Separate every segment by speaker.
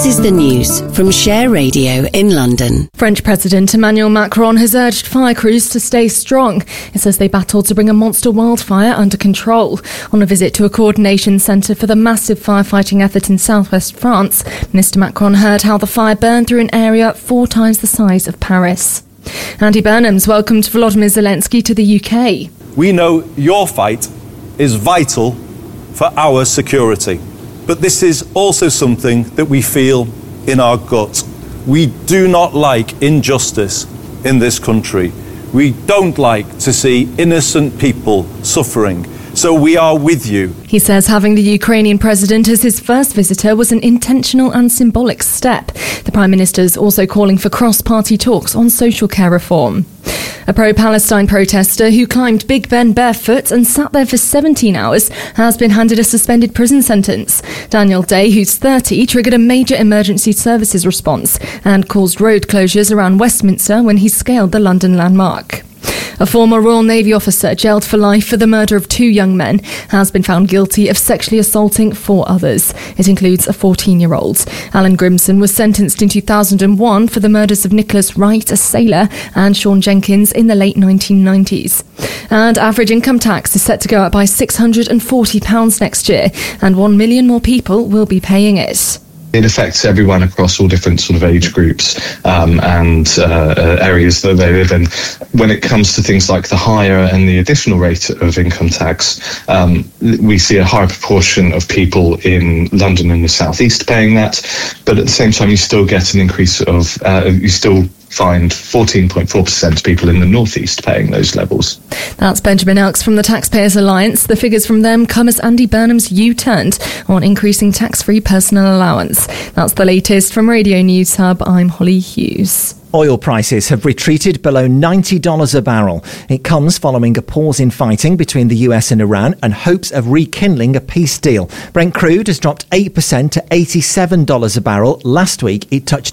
Speaker 1: is the news from Share Radio in London.
Speaker 2: French President Emmanuel Macron has urged fire crews to stay strong. It says they battled to bring a monster wildfire under control. On a visit to a coordination centre for the massive firefighting effort in southwest France, Minister Macron heard how the fire burned through an area 4 times the size of Paris. Andy Burnham's welcomed Volodymyr Zelensky to the UK.
Speaker 3: We know your fight is vital for our security. But this is also something that we feel in our gut. We do not like injustice in this country. We don't like to see innocent people suffering. So we are with you.
Speaker 2: He says having the Ukrainian president as his first visitor was an intentional and symbolic step. The Prime Minister is also calling for cross-party talks on social care reform. A pro-Palestine protester who climbed Big Ben barefoot and sat there for 17 hours has been handed a suspended prison sentence. Daniel Day, who's 30, triggered a major emergency services response and caused road closures around Westminster when he scaled the London landmark. A former Royal Navy officer jailed for life for the murder of 2 young men has been found guilty of sexually assaulting 4 others. It includes a 14-year-old. Alan Grimson was sentenced in 2001 for the murders of Nicholas Wright, a sailor, and Sean Jenkins in the late 1990s. And average income tax is set to go up by £640 next year, and 1 million more people will be paying it.
Speaker 4: It affects everyone across all different sort of age groups and areas that they live in. When it comes to things like the higher and the additional rate of income tax, we see a higher proportion of people in London and the South East paying that. But at the same time, you still get an increase of, you still find 14.4% of people in the North East paying those levels.
Speaker 2: That's Benjamin Elks from the Taxpayers Alliance. The figures from them come as Andy Burnham's U-turned on increasing tax-free personal allowance. That's the latest from Radio News Hub. I'm Holly Hughes.
Speaker 5: Oil prices have retreated below $90 a barrel. It comes following a pause in fighting between the US and Iran and hopes of rekindling a peace deal. Brent crude has dropped 8% to $87 a barrel. Last week, it touched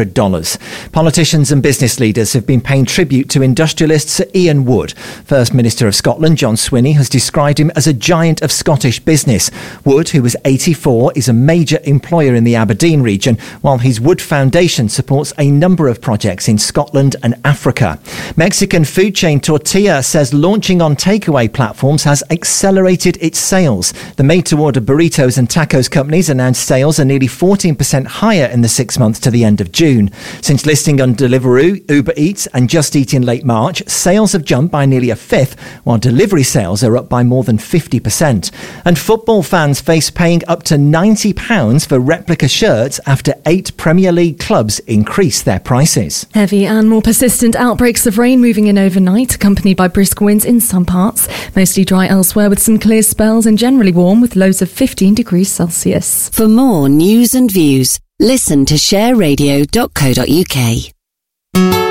Speaker 5: $100. Politicians and business leaders have been paying tribute to industrialist Sir Ian Wood. First Minister of Scotland, John Swinney, has described him as a giant of Scottish business. Wood, who was 84, is a major employer in the Aberdeen region, while his Wood Foundation supports a number of projects in Scotland and Africa. Mexican food chain Tortilla says launching on takeaway platforms has accelerated its sales. The made-to-order burritos and tacos companies announced sales are nearly 14% higher in the 6 months to the end of June. Since listing on Deliveroo, Uber Eats and Just Eat in late March, sales have jumped by nearly a fifth, while delivery sales are up by more than 50%. And football fans face paying up to £90 for replica shirts after 8 Premier League clubs increase their prices.
Speaker 2: Heavy and more persistent outbreaks of rain moving in overnight, accompanied by brisk winds in some parts. Mostly dry elsewhere with some clear spells and generally warm with lows of 15 degrees Celsius.
Speaker 1: For more news and views, listen to shareradio.co.uk.